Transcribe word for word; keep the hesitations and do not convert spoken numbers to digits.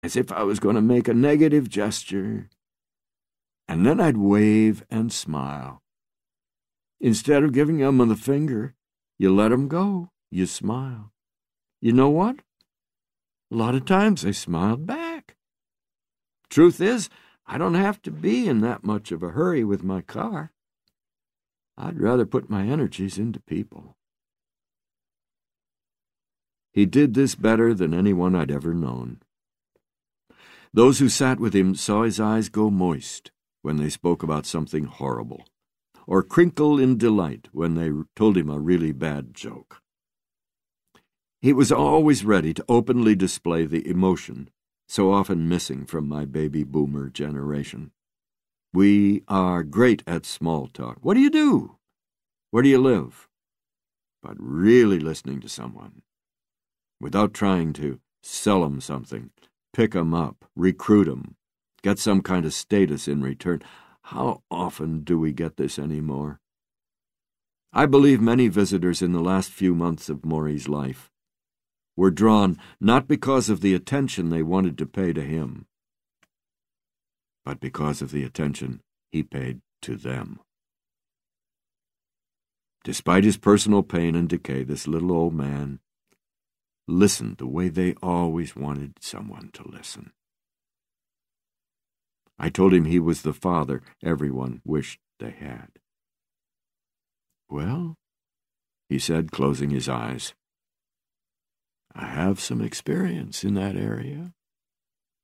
as if I was going to make a negative gesture. And then I'd wave and smile. Instead of giving them the finger, you let them go. You smile. You know what? A lot of times they smiled back. Truth is, I don't have to be in that much of a hurry with my car. I'd rather put my energies into people. He did this better than anyone I'd ever known. Those who sat with him saw his eyes go moist when they spoke about something horrible, or crinkle in delight when they told him a really bad joke. He was always ready to openly display the emotion so often missing from my baby boomer generation. We are great at small talk. What do you do? Where do you live? But really listening to someone, without trying to sell them something, pick them up, recruit them, get some kind of status in return. How often do we get this anymore? I believe many visitors in the last few months of Maury's life were drawn not because of the attention they wanted to pay to him, but because of the attention he paid to them. Despite his personal pain and decay, this little old man listened the way they always wanted someone to listen. I told him he was the father everyone wished they had. Well, he said, closing his eyes, I have some experience in that area.